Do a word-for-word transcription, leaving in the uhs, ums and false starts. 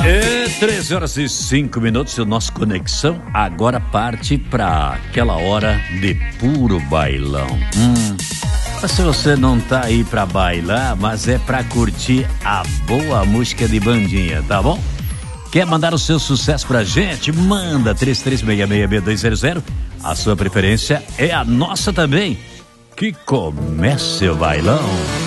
É treze horas e cinco minutos. O nosso Conexão agora parte para aquela hora de puro bailão. Hum. Mas se você não tá aí pra bailar, mas é pra curtir a boa música de bandinha, tá bom? Quer mandar o seu sucesso pra gente? Manda três três seis seis seis dois zero zero. A sua preferência é a nossa também. Que comece o bailão.